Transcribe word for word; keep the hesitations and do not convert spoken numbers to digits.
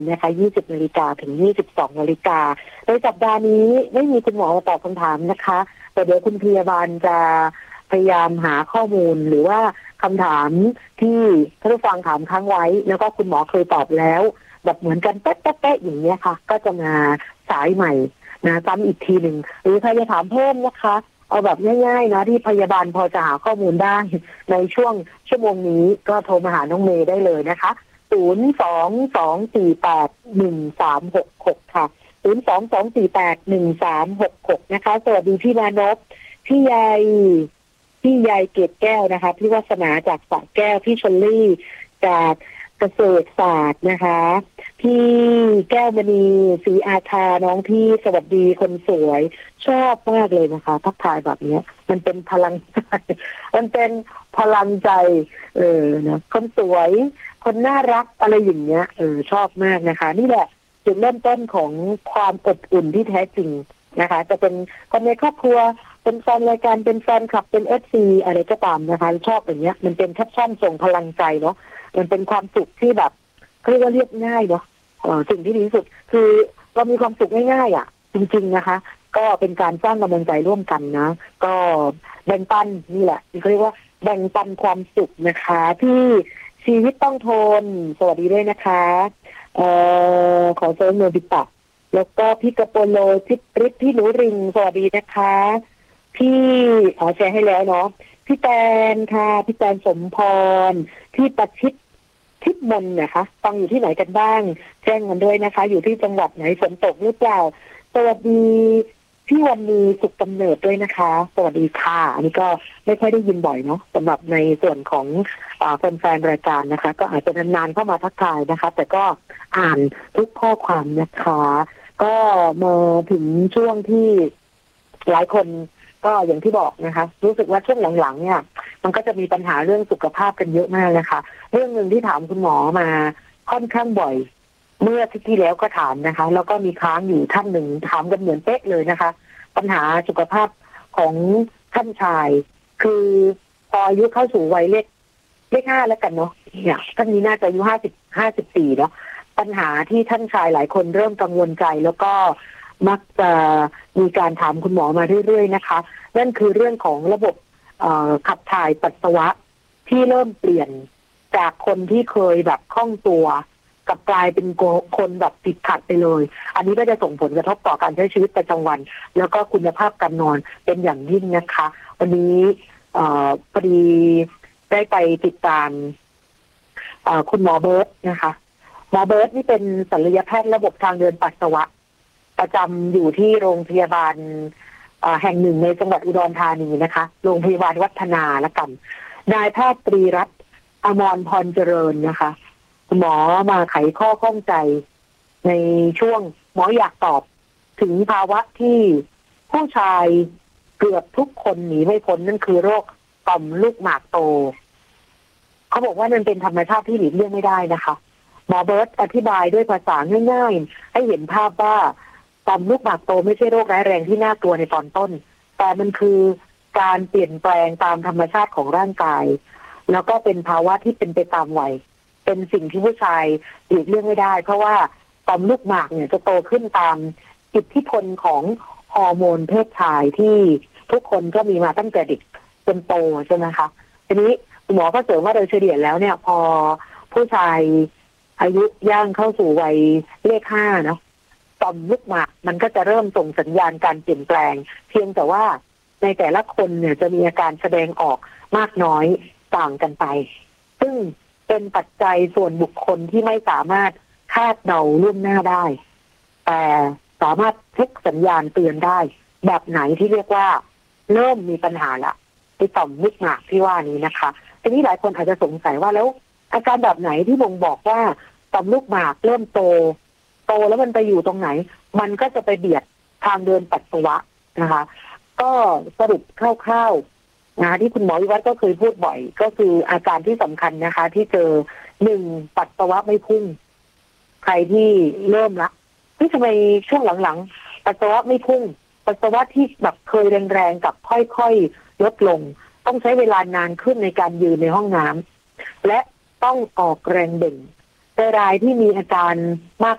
นะคะยี่สิบนาฬิกาถึงยี่สิบสองนาฬิกาโดยสัปดาห์นี้ไม่มีคุณหมอมาตอบคำถามนะคะแต่เดี๋ยวคุณพยาบาลจะพยายามหาข้อมูลหรือว่าคำถามที่ท่านผู้ฟังถามค้างไว้แล้วก็คุณหมอเคยตอบแล้วแบบเหมือนกันเป๊ะๆๆอย่างนี้ค่ะก็จะมาสายใหม่นะซ้ำอีกทีหนึ่งหรือใครจะถามเพิ่มนะคะเอาแบบง่ายๆนะที่พยาบาลพอจะหาข้อมูลได้ในช่วงชั่วโมงนี้ก็โทรมาหาน้องเมย์ได้เลยนะคะศูนย์ สอง สอง สี่ แปด หนึ่ง สาม หก หกค่ะศูนย์ สอง สอง สี่ แปด หนึ่ง สาม หก หกนะคะสวัสดีพี่มานพพี่ใยพี่ใยเกตแก้วนะคะพี่วาสนาจากสระแก้วพี่ชลลี่จากเกษตรศาสตร์นะคะพี่แก้วมณีศรีอาทาน้องพี่สวัสดีคนสวยชอบมากเลยนะคะทักทายแบบนี้มันเป็นพลังใจมันเป็นพลังใจเออนะคนสวยคนน่ารักอะไรอย่างเงี้ยเออชอบมากนะคะนี่แหละจุดเริ่มต้นของความอบอุ่นที่แท้จริงนะคะจะเป็นคนในครอบครัวเป็นแฟนรายการเป็นแฟนคลับเป็นเอฟซีอะไรก็ตามนะคะชอบอย่างเงี้ยมันเป็นแคปชั่นส่งพลังใจเนาะมันเป็นความสุขที่แบบเขาเรียกว่าเรียบง่ายเนาะเออสิ่งที่ดีที่สุดคือเรามีความสุขง่ายๆอ่ะจริงๆนะคะก็เป็นการสร้างกำลังใจร่วมกันนะก็แบ่งปันนี่แหละเขาเรียกว่าแบ่งปันความสุขนะคะที่ชีวิตต้องทนสวัสดีด้วยนะคะเอ่อขอเซิร์ฟโนบิตะแล้วก็พี่กระโปโลพี่ริศพี่หนูริงสวัสดีนะคะพี่ขอแชร์ให้แล้วเนาะพี่แตนค่ะพี่แตนสมพรพี่ประชิดทิพย์มนนะคะฟังอยู่ที่ไหนกันบ้างแจ้งกันด้วยนะคะอยู่ที่จังหวัดไหนฝนตกหรือเปล่าสวัสดีพี่วันนี้สุขกำเนิดด้วยนะคะสวัสดีค่ะอันนี้ก็ไม่ค่อยได้ยินบ่อยเนาะสำหรับในส่วนของแฟนๆรายการนะคะก็อาจจะนานๆเข้ามาทักทายนะคะแต่ก็อ่านทุกข้อความนะคะก็มาถึงช่วงที่หลายคนก็อย่างที่บอกนะคะรู้สึกว่าช่วงหลังๆเนี่ยมันก็จะมีปัญหาเรื่องสุขภาพกันเยอะมากเลยค่ะเรื่องหนึ่งที่ถามคุณหมอมาค่อนข้างบ่อยเมื่อที่ที่แล้วก็ถามนะคะแล้วก็มีค้างอยู่ท่านหนึ่งถามกันเหมือนเป๊ะเลยนะคะปัญหาสุขภาพของท่านชายคือพออายุเข้าสู่วัยเลขเลขห้าแล้วกันเนาะเนี่ยท่านนี้น่าจะอายุห้าสิบห้าสิบสี่เนาะปัญหาที่ท่านชายหลายคนเริ่มกังวลใจแล้วก็มักจะมีการถามคุณหมอมาเรื่อยๆนะคะนั่นคือเรื่องของระบบขับถ่ายปัสสาวะที่เริ่มเปลี่ยนจากคนที่เคยแบบคล่องตัวกับกลายเป็นคนแบบติดขัดไปเลยอันนี้ก็จะส่งผลกระทบต่อการใช้ชีวิตประจำวันแล้วก็คุณภาพการนอนเป็นอย่างยิ่งนะคะวันนี้พอดีได้ไปติดตามคุณหมอเบิร์ตนะคะหมอเบิร์ตนี่เป็นศัลยแพทย์ระบบทางเดินปัสสาวะประจำอยู่ที่โรงพยาบาลแห่งหนึ่งในจังหวัดอุดรธานีนะคะโรงพยาบาลวัฒนาละกันนายแพทย์ตรีรัตน์อมรพรเจริญนะคะหมอมาไขข้อข้องใจในช่วงหมออยากตอบถึงภาวะที่ผู้ชายเกือบทุกคนหนีไม่พ้นนั่นคือโรคต่อมลูกหมากโตเขาบอกว่ามันเป็นธรรมชาติที่หลีกเลี่ยงไม่ได้นะคะหมอเบิร์ตอธิบายด้วยภาษาง่ายๆให้เห็นภาพว่าต่อมลูกหมากโตไม่ใช่โรคร้ายแรงที่น่ากลัวในตอนต้นแต่มันคือการเปลี่ยนแปลงตามธรรมชาติของร่างกายแล้วก็เป็นภาวะที่เป็นไปตามวัยเป็นสิ่งที่ผู้ชายหลีกเลี่ยงไม่ได้เพราะว่าต่อมลูกหมากเนี่ยจะโตขึ้นตามอิทธิพลของฮอร์โมนเพศชายที่ทุกคนก็มีมาตั้งแต่เด็กจนโตใช่ไหมคะทีนี้หมอก็เสริมว่าโดยเฉลี่ยแล้วเนี่ยพอผู้ชายอายุย่างเข้าสู่วัยเลขห้าเนาะต่อมลูกหมากมันก็จะเริ่มส่งสัญญาณการเปลี่ยนแปลงเพียงแต่ว่าในแต่ละคนเนี่ยจะมีอาการแสดงออกมากน้อยต่างกันไปซึ่งเป็นปัจจัยส่วนบุคคลที่ไม่สามารถคาดเดาล่วงหน้าได้แต่สามารถเช็คสัญญาณเตือนได้แบบไหนที่เรียกว่าเริ่มมีปัญหาละที่ต่อมลูกหมากที่ว่านี้นะคะทีนี้หลายคนอาจจะสงสัยว่าแล้วอาการแบบไหนที่บ่งบอกว่าต่อมลูกหมากเริ่มโตโตแล้วมันไปอยู่ตรงไหนมันก็จะไปเบียดทางเดินปัสสาวะนะคะก็สรุปคร่าวๆนะที่คุณหมอวิวัฒน์ก็เคยพูดบ่อยก็คืออาการที่สำคัญนะคะที่เจอหนึ่งปัสสาวะไม่พุ่งใครที่เริ่มละที่ทำไมช่วงหลังๆปัสสาวะไม่พุ่งปัสสาวะที่แบบเคยแรงๆกับค่อยๆลดลงต้องใช้เวลานานขึ้นในการยืนในห้องน้ำและต้องออกแรงเบ่งในรายที่มีอาการมาก